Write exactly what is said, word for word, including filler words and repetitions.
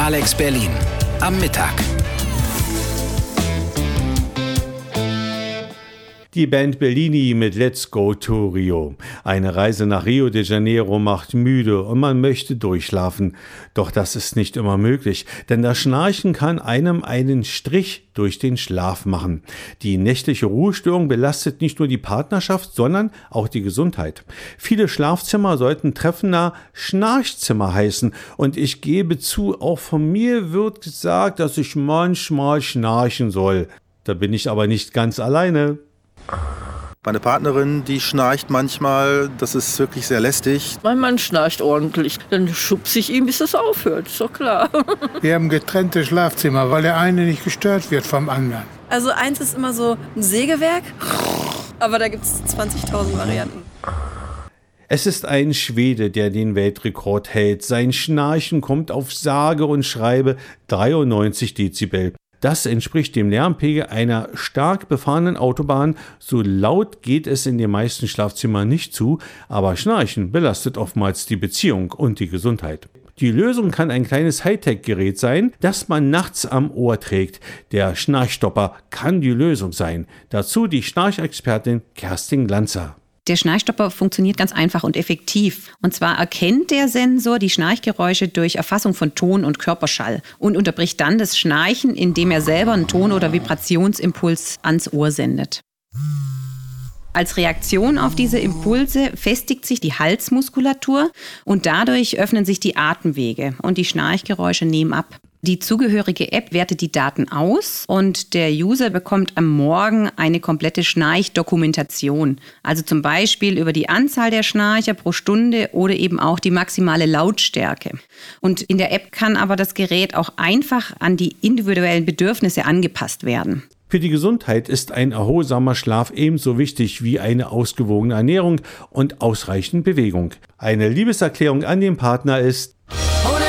Alex Berlin am Mittag. Die Band Bellini mit Let's Go to Rio. Eine Reise nach Rio de Janeiro macht müde und man möchte durchschlafen. Doch das ist nicht immer möglich, denn das Schnarchen kann einem einen Strich durch den Schlaf machen. Die nächtliche Ruhestörung belastet nicht nur die Partnerschaft, sondern auch die Gesundheit. Viele Schlafzimmer sollten treffender Schnarchzimmer heißen. Und ich gebe zu, auch von mir wird gesagt, dass ich manchmal schnarchen soll. Da bin ich aber nicht ganz alleine. Meine Partnerin, die schnarcht manchmal, das ist wirklich sehr lästig. Mein Mann schnarcht ordentlich, dann schubse ich ihn, bis das aufhört, ist doch klar. Wir haben getrennte Schlafzimmer, weil der eine nicht gestört wird vom anderen. Also eins ist immer so ein Sägewerk, aber da gibt es zwanzigtausend Varianten. Es ist ein Schwede, der den Weltrekord hält. Sein Schnarchen kommt auf sage und schreibe dreiundneunzig Dezibel. Das entspricht dem Lärmpegel einer stark befahrenen Autobahn. So laut geht es in den meisten Schlafzimmern nicht zu, aber Schnarchen belastet oftmals die Beziehung und die Gesundheit. Die Lösung kann ein kleines Hightech-Gerät sein, das man nachts am Ohr trägt. Der Schnarchstopper kann die Lösung sein. Dazu die Schnarchexpertin Kerstin Glanzer. Der Schnarchstopper funktioniert ganz einfach und effektiv. Und zwar erkennt der Sensor die Schnarchgeräusche durch Erfassung von Ton und Körperschall und unterbricht dann das Schnarchen, indem er selber einen Ton- oder Vibrationsimpuls ans Ohr sendet. Als Reaktion auf diese Impulse festigt sich die Halsmuskulatur und dadurch öffnen sich die Atemwege und die Schnarchgeräusche nehmen ab. Die zugehörige App wertet die Daten aus und der User bekommt am Morgen eine komplette Schnarchdokumentation. Also zum Beispiel über die Anzahl der Schnarcher pro Stunde oder eben auch die maximale Lautstärke. Und in der App kann aber das Gerät auch einfach an die individuellen Bedürfnisse angepasst werden. Für die Gesundheit ist ein erholsamer Schlaf ebenso wichtig wie eine ausgewogene Ernährung und ausreichend Bewegung. Eine Liebeserklärung an den Partner ist: